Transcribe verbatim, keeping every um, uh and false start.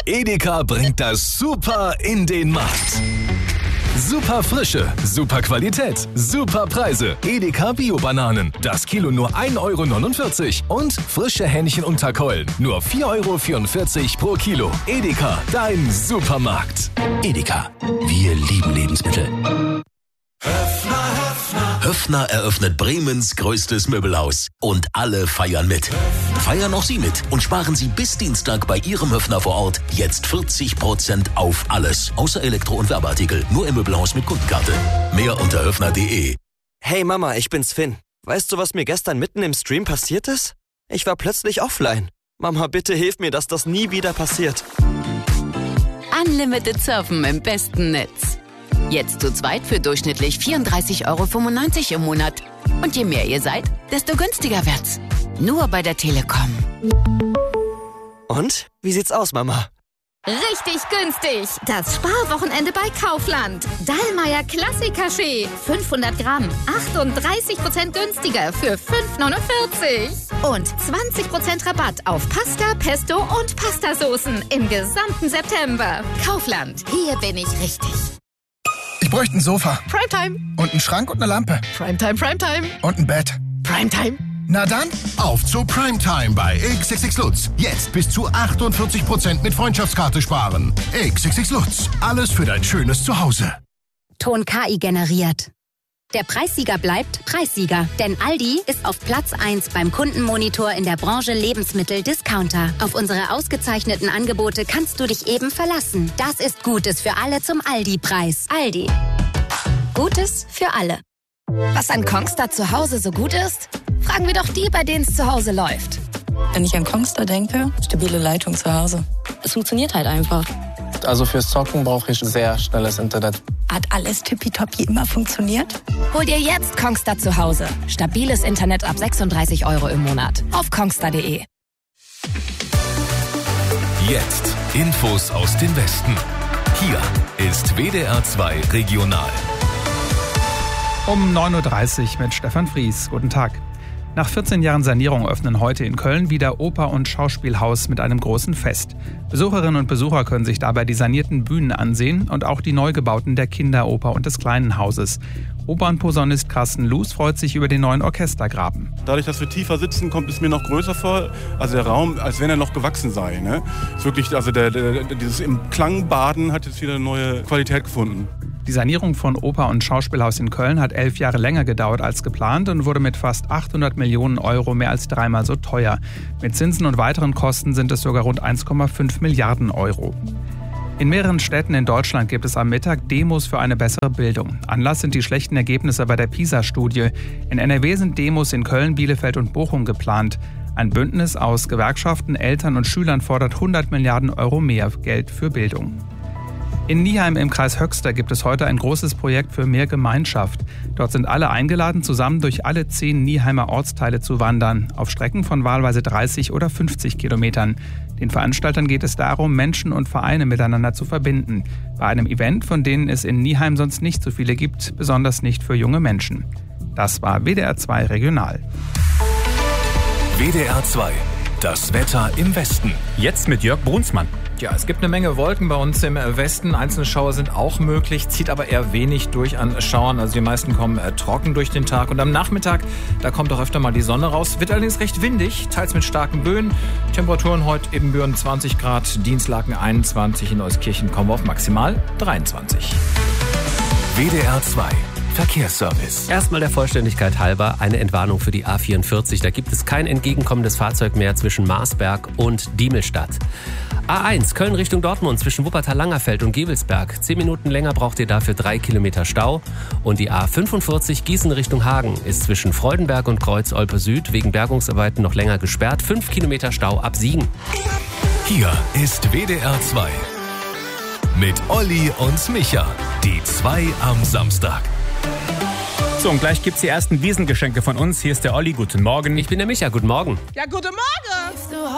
Edeka bringt das Super in den Markt. Super Frische, super Qualität, super Preise. Edeka Bio-Bananen. Das Kilo nur ein Euro neunundvierzig. Und frische Hähnchenunterkeulen. Nur vier Euro vierundvierzig pro Kilo. Edeka, dein Supermarkt. Edeka, wir lieben Lebensmittel. Höffner, Höffner. Höffner eröffnet Bremens größtes Möbelhaus. Und alle feiern mit. Feiern auch Sie mit und sparen Sie bis Dienstag bei Ihrem Höffner vor Ort jetzt vierzig Prozent auf alles. Außer Elektro- und Werbeartikel. Nur im Möbelhaus mit Kundenkarte. Mehr unter höffner punkt de. Hey Mama, ich bin's Finn. Weißt du, was mir gestern mitten im Stream passiert ist? Ich war plötzlich offline. Mama, bitte hilf mir, dass das nie wieder passiert. Unlimited Surfen im besten Netz. Jetzt zu zweit für durchschnittlich vierunddreißig Euro fünfundneunzig im Monat. Und je mehr ihr seid, desto günstiger wird's. Nur bei der Telekom. Und? Wie sieht's aus, Mama? Richtig günstig. Das Sparwochenende bei Kaufland. Dallmayr Klassik-Kaffee. fünfhundert Gramm. achtunddreißig Prozent günstiger für fünf neunundvierzig. Und zwanzig Prozent Rabatt auf Pasta, Pesto und Pastasoßen im gesamten September. Kaufland. Hier bin ich richtig. Ich bräuchte ein Sofa. Primetime. Und einen Schrank und eine Lampe. Primetime, Primetime. Und ein Bett. Primetime. Na dann, Auf zu Primetime bei X X X Lutz. Jetzt bis zu achtundvierzig Prozent mit Freundschaftskarte sparen. X X X Lutz. Alles für dein schönes Zuhause. Ton K I generiert. Der Preissieger bleibt Preissieger, denn Aldi ist auf Platz eins beim Kundenmonitor in der Branche Lebensmittel-Discounter. Auf unsere ausgezeichneten Angebote kannst du dich eben verlassen. Das ist Gutes für alle zum Aldi-Preis. Aldi. Gutes für alle. Was an Kongstar zu Hause so gut ist? Fragen wir doch die, bei denen es zu Hause läuft. Wenn ich an Kongstar denke, stabile Leitung zu Hause. Es funktioniert halt einfach. Also fürs Zocken brauche ich sehr schnelles Internet. Hat alles tippitoppi immer funktioniert? Hol dir jetzt Kongstar zu Hause. Stabiles Internet ab sechsunddreißig Euro im Monat. Auf kongstar punkt de. Jetzt Infos aus dem Westen. Hier ist W D R zwei Regional. Um neun Uhr dreißig mit Stefan Fries. Guten Tag. Nach vierzehn Jahren Sanierung öffnen heute in Köln wieder Oper- und Schauspielhaus mit einem großen Fest. Besucherinnen und Besucher können sich dabei die sanierten Bühnen ansehen und auch die Neugebauten der Kinderoper und des Kleinen Hauses. Opernposaunist Carsten Loos freut sich über den neuen Orchestergraben. Dadurch, dass wir tiefer sitzen, kommt es mir noch größer vor. Also der Raum, als wenn er noch gewachsen sei. Ne? Ist wirklich, also der, der, dieses im Klang baden hat jetzt wieder eine neue Qualität gefunden. Die Sanierung von Oper- und Schauspielhaus in Köln hat elf Jahre länger gedauert als geplant und wurde mit fast achthundert Millionen Euro mehr als dreimal so teuer. Mit Zinsen und weiteren Kosten sind es sogar rund eins Komma fünf Milliarden Euro. In mehreren Städten in Deutschland gibt es am Mittag Demos für eine bessere Bildung. Anlass sind die schlechten Ergebnisse bei der PISA-Studie. In N R W sind Demos in Köln, Bielefeld und Bochum geplant. Ein Bündnis aus Gewerkschaften, Eltern und Schülern fordert hundert Milliarden Euro mehr Geld für Bildung. In Nieheim im Kreis Höxter gibt es heute ein großes Projekt für mehr Gemeinschaft. Dort sind alle eingeladen, zusammen durch alle zehn Nieheimer Ortsteile zu wandern, auf Strecken von wahlweise dreißig oder fünfzig Kilometern. Den Veranstaltern geht es darum, Menschen und Vereine miteinander zu verbinden. Bei einem Event, von denen es in Nieheim sonst nicht so viele gibt, besonders nicht für junge Menschen. Das war W D R zwei Regional. W D R zwei. Das Wetter im Westen. Jetzt mit Jörg Brunsmann. Ja, es gibt eine Menge Wolken bei uns im Westen. Einzelne Schauer sind auch möglich, zieht aber eher wenig durch an Schauern. Also die meisten kommen äh, trocken durch den Tag. Und am Nachmittag, da kommt auch öfter mal die Sonne raus. Wird allerdings recht windig, teils mit starken Böen. Temperaturen heute Ebenbüren zwanzig Grad, Dienstlaken einundzwanzig, in Euskirchen kommen wir auf maximal dreiundzwanzig. W D R zwei. Verkehrsservice. Erstmal der Vollständigkeit halber eine Entwarnung für die A vierundvierzig. Da gibt es kein entgegenkommendes Fahrzeug mehr zwischen Marsberg und Diemelstadt. A eins Köln Richtung Dortmund zwischen Wuppertal-Langerfeld und Gevelsberg. Zehn Minuten länger braucht ihr dafür drei Kilometer Stau. Und die A fünfundvierzig Gießen Richtung Hagen ist zwischen Freudenberg und Kreuz-Olpe Süd wegen Bergungsarbeiten noch länger gesperrt. Fünf Kilometer Stau ab Siegen. Hier ist W D R zwei. Mit Olli und Micha. Die zwei am Samstag. So, und gleich gibt's die ersten Wiesengeschenke von uns. Hier ist der Olli, guten Morgen. Ich bin der Micha, guten Morgen. Ja, guten Morgen.